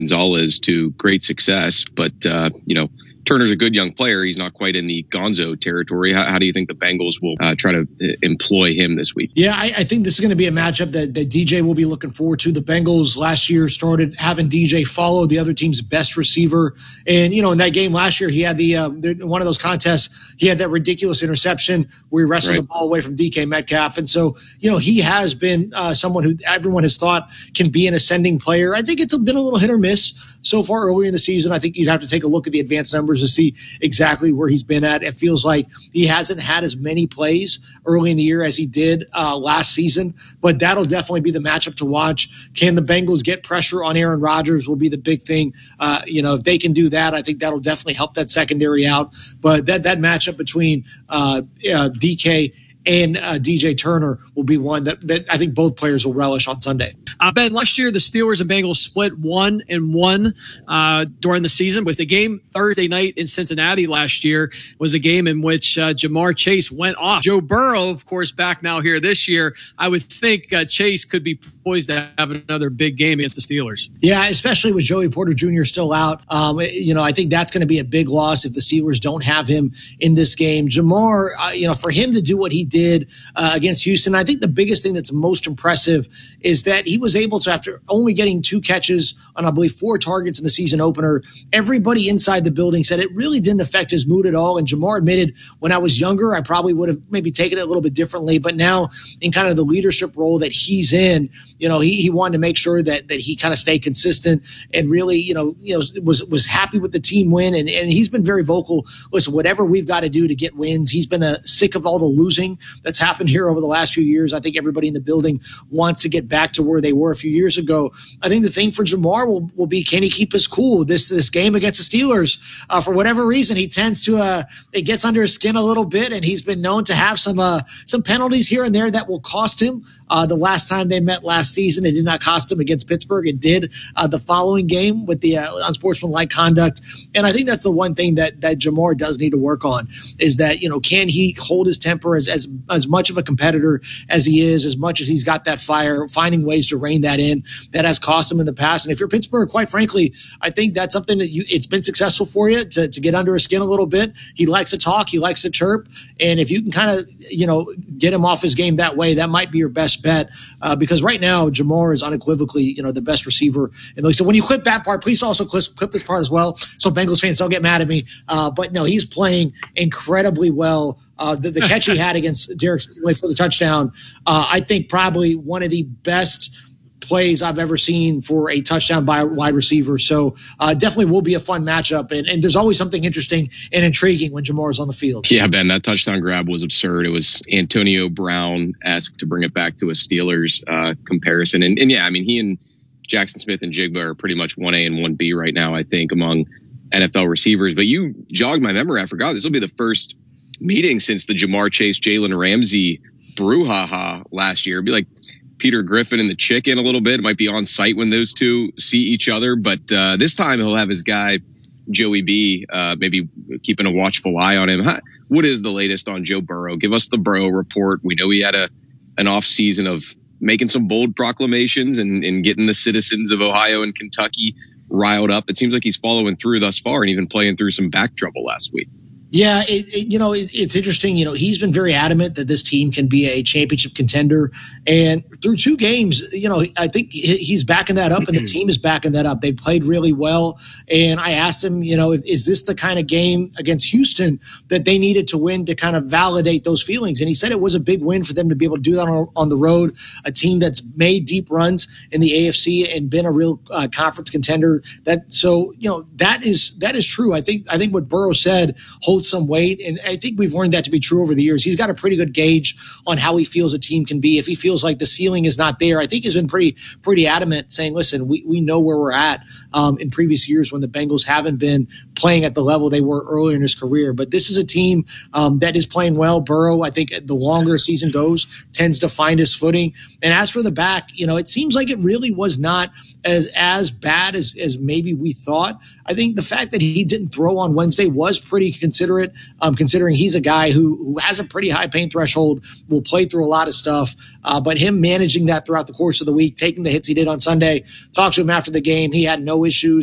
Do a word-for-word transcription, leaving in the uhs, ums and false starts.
Gonzalez to great success. But, uh, you know, Turner's a good young player. He's not quite in the Gonzo territory. How, how do you think the Bengals will uh, try to uh, employ him this week? Yeah, I, I think this is going to be a matchup that, that D J will be looking forward to. The Bengals last year started having D J follow the other team's best receiver. And, you know, in that game last year, he had the uh, one of those contests, he had that ridiculous interception where he wrestled right. the ball away from D K Metcalf. And so, you know, he has been uh, someone who everyone has thought can be an ascending player. I think it's been a little hit or miss so far early in the season. I think you'd have to take a look at the advanced numbers to see exactly where he's been at. It feels like he hasn't had as many plays early in the year as he did uh, last season, but that'll definitely be the matchup to watch. Can the Bengals get pressure on Aaron Rodgers will be the big thing. Uh, you know, if they can do that, I think that'll definitely help that secondary out. But that, that matchup between uh, uh, D K and uh, D J Turner will be one that, that I think both players will relish on Sunday. Uh, Ben, last year the Steelers and Bengals split one and one uh, during the season, but the game Thursday night in Cincinnati last year was a game in which uh, Jamar Chase went off. Joe Burrow, of course, back now here this year. I would think uh, Chase could be poised to have another big game against the Steelers. Yeah, especially with Joey Porter Junior still out. Um, you know, I think that's going to be a big loss if the Steelers don't have him in this game. Jamar, uh, you know, for him to do what he did uh, against Houston, I think the biggest thing that's most impressive is that he was able to, after only getting two catches on, I believe, four targets in the season opener, everybody inside the building said it really didn't affect his mood at all. And Jamar admitted, when I was younger, I probably would have maybe taken it a little bit differently. But now in kind of the leadership role that he's in, you know, he, he wanted to make sure that that he kind of stayed consistent and really, you know, you know, was was happy with the team win. And, and he's been very vocal. Listen, whatever we've got to do to get wins. He's been uh, sick of all the losing that's happened here over the last few years. I think everybody in the building wants to get back to where they were a few years ago. I think the thing for Jamar will, will be, can he keep his cool this this game against the Steelers? Uh, for whatever reason, he tends to uh, it gets under his skin a little bit, and he's been known to have some uh, some penalties here and there that will cost him. Uh, the last time they met last season, it did not cost him against Pittsburgh. It did uh, the following game with the uh, unsportsmanlike conduct. And I think that's the one thing that that Jamar does need to work on, is that, you know, can he hold his temper as as as much of a competitor as he is, as much as he's got that fire, finding ways to rein that in. That has cost him in the past. And if you're Pittsburgh, quite frankly, I think that's something that you, it's been successful for you to, to get under his skin a little bit. He likes to talk. He likes to chirp. And if you can kind of, you know, get him off his game that way, that might be your best bet. Uh, because right now, Jamar is unequivocally, you know, the best receiver. And so when you clip that part, please also clip, clip this part as well, so Bengals fans don't get mad at me. Uh, but no, he's playing incredibly well. Uh, the, the catch he had against Derek Stingley for the touchdown, uh, I think probably one of the best plays I've ever seen for a touchdown by a wide receiver. So uh, definitely will be a fun matchup. And, and there's always something interesting and intriguing when Jamar is on the field. Yeah, Ben, that touchdown grab was absurd. It was Antonio Brown-esque, to bring it back to a Steelers uh, comparison. And, and yeah, I mean, he and Jackson Smith and Jigba are pretty much one A and one B right now, I think, among N F L receivers. But you jogged my memory. I forgot. This will be the first meeting since the Jamar Chase, Jalen Ramsey brouhaha last year. It'd be like Peter Griffin and the Chicken a little bit. It might be on site when those two see each other. But uh, this time he'll have his guy, Joey B, uh, maybe keeping a watchful eye on him. How, what is the latest on Joe Burrow? Give us the Burrow report. We know he had a an off season of making some bold proclamations and, and getting the citizens of Ohio and Kentucky riled up. It seems like he's following through thus far and even playing through some back trouble last week. Yeah, it, it, you know, it, it's interesting. You know, he's been very adamant that this team can be a championship contender. And through two games, you know, I think he's backing that up and the team is backing that up. They played really well. And I asked him, you know, is this the kind of game against Houston that they needed to win to kind of validate those feelings? And he said it was a big win for them to be able to do that on, on the road, a team that's made deep runs in the A F C and been a real uh, conference contender. That so, you know, that is that is true. I think I think what Burrow said holds some weight, and I think we've learned that to be true over the years. He's got a pretty good gauge on how he feels a team can be. If he feels like the ceiling is not there, I think he's been pretty pretty adamant, saying, listen, we, we know where we're at um, in previous years when the Bengals haven't been playing at the level they were earlier in his career. But this is a team um, that is playing well. Burrow, I think the longer a season goes, tends to find his footing. And as for the back, you know, it seems like it really was not as as bad as, as maybe we thought. I think the fact that he didn't throw on Wednesday was pretty considerable consider it, um, considering he's a guy who, who has a pretty high pain threshold, will play through a lot of stuff. Uh, but him managing that throughout the course of the week, taking the hits he did on Sunday, talked to him after the game. He had no issues